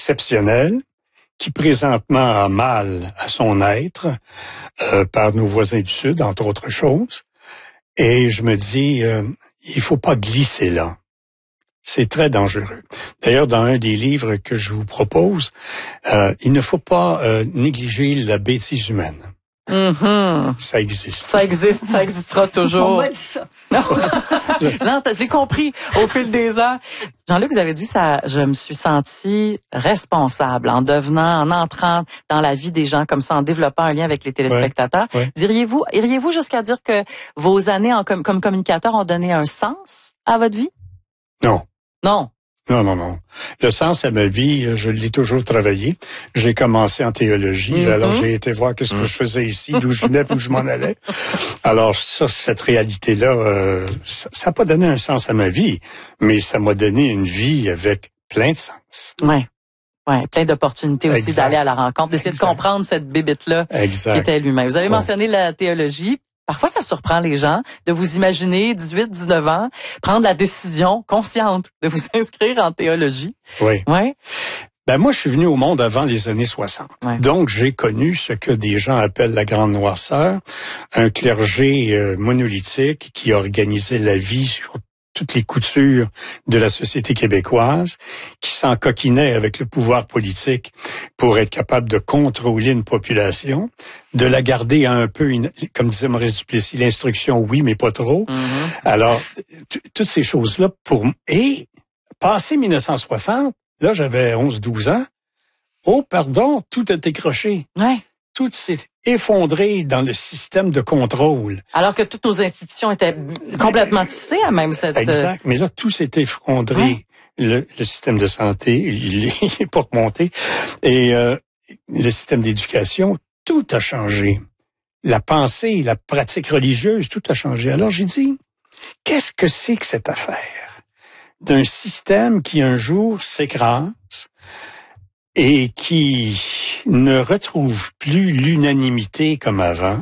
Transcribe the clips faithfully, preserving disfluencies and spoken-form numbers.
exceptionnelle qui présentement a mal à son être euh, par nos voisins du Sud, entre autres choses. Et je me dis, euh, il faut pas glisser là. C'est très dangereux. D'ailleurs, dans un des livres que je vous propose, euh, il ne faut pas euh, négliger la bêtise humaine. Mm-hmm. Ça existe. Ça existe, ça existera toujours. On m'a dit ça. Non, non je l'ai compris au fil des ans. Jean-Luc, vous avez dit ça, je me suis sentie responsable en devenant, en entrant dans la vie des gens comme ça, en développant un lien avec les téléspectateurs. Ouais, ouais. Diriez-vous, iriez-vous jusqu'à dire que vos années en, comme, comme communicateur ont donné un sens à votre vie? Non. Non. Non, non, non. Le sens à ma vie, je l'ai toujours travaillé. J'ai commencé en théologie, mm-hmm. alors j'ai été voir qu'est-ce que mm. je faisais ici, d'où je venais, d'où je m'en allais. Alors ça, cette réalité-là, euh, ça n'a pas donné un sens à ma vie, mais ça m'a donné une vie avec plein de sens. Ouais. Ouais, plein d'opportunités aussi Exact. d'aller à la rencontre, d'essayer Exact. de comprendre cette bébite-là exact. qui était l'humain. Vous avez ouais. mentionné la théologie. Parfois, ça surprend les gens de vous imaginer, dix-huit, dix-neuf ans, prendre la décision consciente de vous inscrire en théologie. Oui. Ouais. Ben moi, je suis venu au monde avant les années soixante. Ouais. Donc, j'ai connu ce que des gens appellent la grande noirceur, un clergé euh, monolithique qui organisait la vie sur toutes les coutures de la société québécoise, qui s'encoquinait avec le pouvoir politique pour être capable de contrôler une population, de la garder à un peu, une, comme disait Maurice Duplessis, l'instruction oui, mais pas trop. Mm-hmm. Alors, toutes ces choses-là, pour et passé mille neuf cent soixante, là, j'avais onze douze ans, oh, pardon, tout a décroché. Ouais. Tout s'est effondré dans le système de contrôle. Alors que toutes nos institutions étaient complètement tissées à même cette... Exact. Mais là, tout s'est effondré. Ouais. Le, le système de santé, il est, il est pas remonté. Et euh, le système d'éducation, tout a changé. La pensée, la pratique religieuse, tout a changé. Alors j'ai dit, qu'est-ce que c'est que cette affaire d'un système qui un jour s'écrase et qui ne retrouve plus l'unanimité comme avant,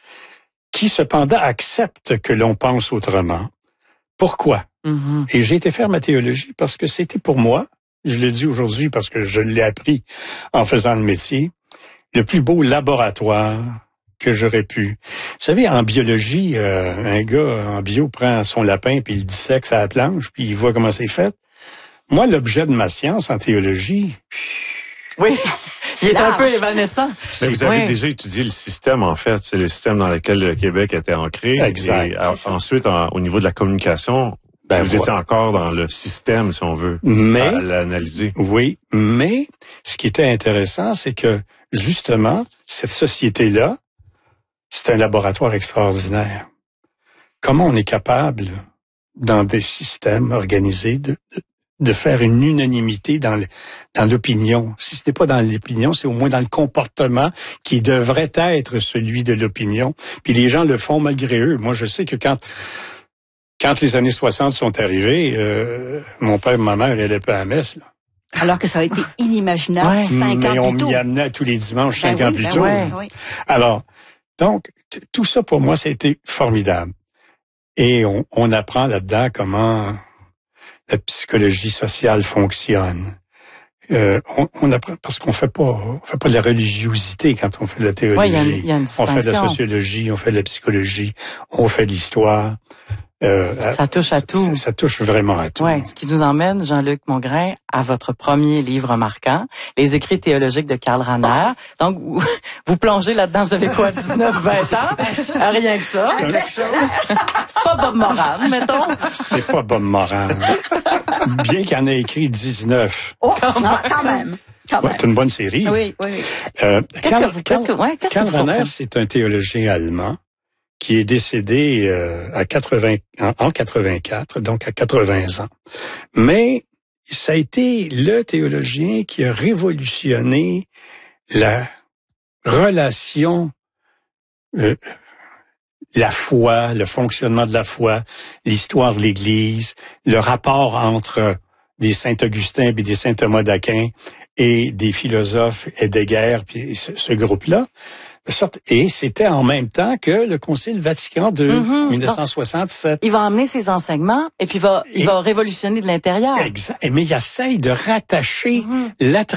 qui cependant accepte que l'on pense autrement. Pourquoi? Mm-hmm. Et j'ai été faire ma théologie parce que c'était pour moi, je le dis aujourd'hui parce que je l'ai appris en faisant le métier, le plus beau laboratoire que j'aurais pu. Vous savez, en biologie, euh, un gars en bio prend son lapin puis il dissèque à la planche puis il voit comment c'est fait. Moi, l'objet de ma science en théologie... Oui, il est large. Un peu évanescent. Mais vous avez oui. déjà étudié le système, en fait. C'est le système dans lequel le Québec était ancré. Exact. Et a, ensuite, en, au niveau de la communication, ben vous voilà. étiez encore dans le système, si on veut, mais, à l'analyser. Oui, mais ce qui était intéressant, c'est que, justement, cette société-là, c'est un laboratoire extraordinaire. Comment on est capable, dans des systèmes organisés, de, de de faire une unanimité dans le, dans l'opinion. Si ce n'est pas dans l'opinion, c'est au moins dans le comportement qui devrait être celui de l'opinion. Puis les gens le font malgré eux. Moi, je sais que quand quand les années soixante sont arrivées, euh, mon père et ma mère allaient pas à la messe, là. Alors que ça aurait été inimaginable Ouais. cinq Mais ans on plus tôt. m'y amenait tous les dimanches, Ben cinq ans oui, plus ben tôt. oui, Ouais. oui. Alors, donc, t- tout ça pour moi, ça a été formidable. Et on, on apprend là-dedans comment la psychologie sociale fonctionne. Euh, on, on apprend parce qu'on fait pas, on fait pas de la religiosité quand on fait de la théologie. Ouais, il y a une, il y a une on fait de la distinction. sociologie, on fait de la psychologie, on fait de l'histoire. Euh, Ça touche à tout. Ça, ça touche vraiment à tout. Ouais, ce qui nous emmène, Jean-Luc Mongrain, à votre premier livre marquant, Les écrits théologiques de Karl Rahner. Donc, vous, vous plongez là-dedans, vous avez quoi, dix-neuf, vingt ans? Rien que ça. C'est pas Bob Moran, mettons. C'est pas Bob Moran. Bien qu'il en ait écrit dix-neuf. Oh, non, quand même. Quand Ouais, même. c'est une bonne série. Oui, oui, oui. Euh, Qu'est-ce Karl- que vous, qu'est-ce que, ouais, qu'est-ce que Karl vous Rahner, comprenez? c'est un théologien allemand qui est décédé euh, à quatre-vingts, en, en quatre-vingt-quatre, donc à quatre-vingts ans. Mais ça a été le théologien qui a révolutionné la relation, euh, la foi, le fonctionnement de la foi, l'histoire de l'Église, le rapport entre des Saint-Augustin et des Saint-Thomas d'Aquin et des philosophes Heidegger, puis ce, ce groupe-là. Et c'était en même temps que le Concile Vatican de Mm-hmm. mille neuf cent soixante-sept. Il va emmener ses enseignements et puis il va, il Et- va révolutionner de l'intérieur. Exact. Mais il essaye de rattacher Mm-hmm. la